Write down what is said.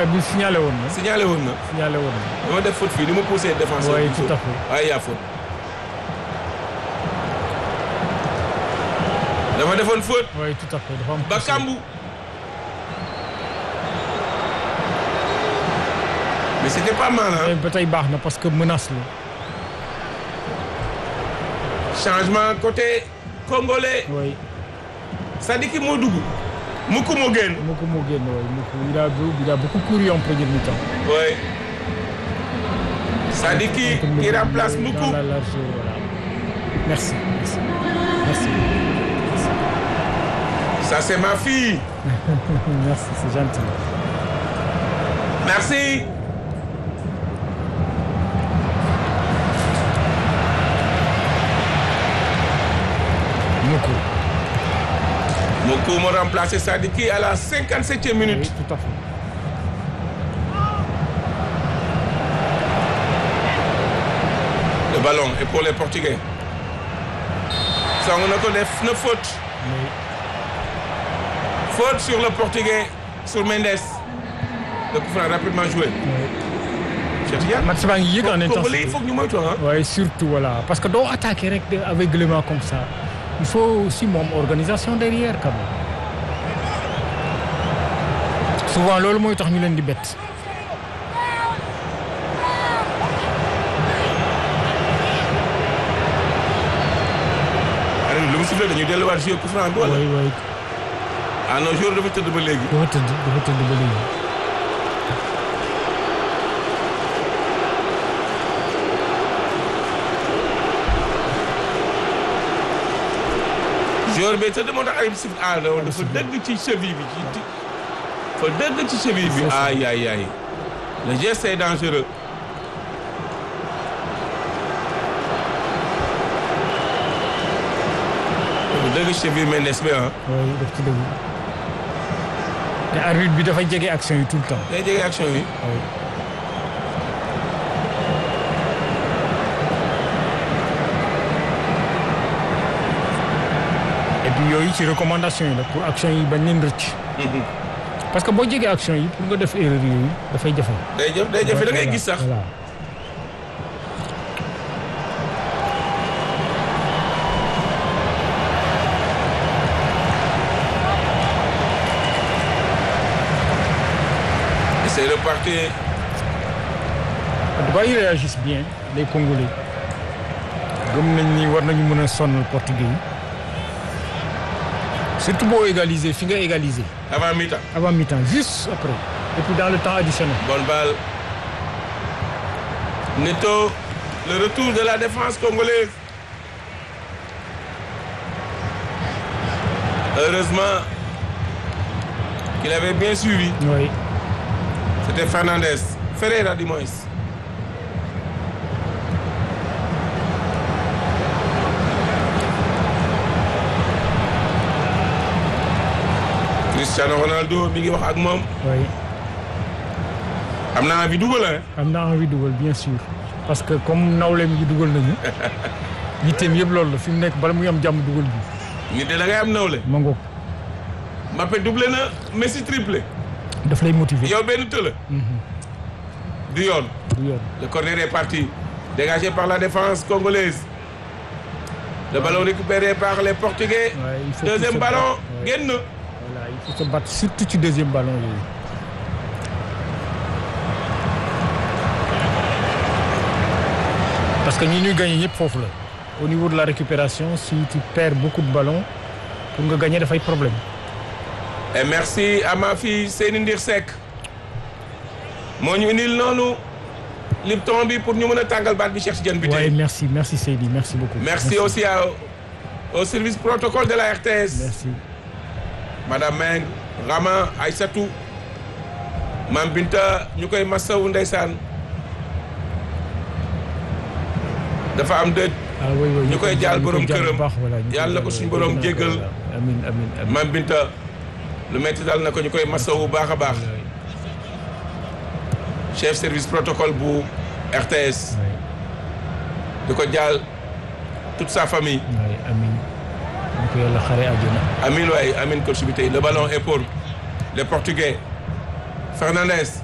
bi signalé woon na. signalé woon na. signalé woon na. dama def faute fii ni ma poussé défenseur. oui tout à fait. waaye yaa faute. dama defoon faute. oui tout à fait dafa am. Bakambu. mais c'était pas mal hein. ba tey baax na parce que menace la. changement côté congolais. oui. Sadiki moo dugg. Moukou moo génn. Moukou moo génn oui Moukou il a beaucoup couru en première mi-temps. oui. Sadiki qui remplace Moukou. Dans la largeur, voilà. Merci. Ça c'est ma fille. Merci, c'est gentil. Merci. Moukou m'a remplacé Sadiki à la 57e minute. Oui, tout à fait. Le ballon est pour les Portugais. Song na ko def na faute. Oui. Faute sur le Portugais, sur Mendes. Le coup franc rapidement joué. Match baa ngi yëg en intensité. Il faut que ñu moytu ah. Oui, surtout voilà parce que doo attaquer rek aveuglément comme ça. Il faut aussi moom organisation derrière quand même. Souvent loolu mooy tax ñu leen di bett. lu mu sifflé dañuy delluwaat jouer coup franc bi wala. oui. ah non jour dafa tëdd ba léegi. dafa tëdd ba léegi. joueur bi tëdd moo tax arbitre siffle ah non dafa dëgg ci cheville bi dafa dëgg ci cheville bi aïe aïe aïe le geste est dangereux. dafa dëgg cheville Mendes bi ah. oui daf ci dëgg. te arbitre bi dafa jege action yi tout le temps. day jege action yi. oui. yooyu ci recommandation yi la pour action yi bañ leen rëcc. parce que boo jegee action yi pour nga def erreur yooyu dafay jafe. day jafe da ngay gis sax. voilà. et c'est reparti. En tout cas ils réagissent bien les Congolais. gëm nañ ni war nañu mën a sonal Portugais yi. surtout boo égaliser fi nga égaliser. avant mi-temps. avant mi-temps juste après. et puis dans le temps additionnel. bonne balle. Neto, le retour de la défense congolaise. Heureusement qu'il avait bien suivi. oui. C'était Fernandez. Ferreira du moins. Cristiano Ronaldo mi ngi wax ak moom. oui. am na envie dugal hein. am na envie dugal bien sûr. parce que comme nawleem yi dugal nañu. yitteem yëpp loolu la fi mu nekk bala muy am jàmm dugal bi. nit de da ngay am nawle. ma ngoog. Mbappé doublé na Messi triplé. daf lay motiver. yow benn tëla. du yoon. du yoon. Le corner est parti. Dégagé par la défense congolaise. Le ballon récupéré par les Portugais. Ouais, il faut deuxième ballon génn. voilà il faut se battre surtout ci deuxième ballon yooyu. parce que ñi ñuy gagné ñëpp foofu la. au niveau de la récupération si tu perds beaucoup de ballons pour nga gagner dafay problème. Et merci à ma fille Seyni Ndir Seck. moo ñu indil noonu Lipton bi pour ñu mën a tàngal baat bi Cheikh Tidiane bi tey. oui merci Seydi merci beaucoup. merci aussi au service protocole de la RTS. merci. Madame Meng Rama Aïssatou Mam Binta ñu koy masawu ndeysaan dafa am dëj. ñu koy jaal borom këram yàlla na ko suñu borom jéggal. amiin Mam Binta lu metti dal na ko ñu koy masawu baax a baax. chef service protocole bu RTS. di ko jaal toute sa famille. amiin. ñu ko yàlla xare àjjana. amiin waay amiin coach bi tey le ballon est pour les Portugais Fernandez.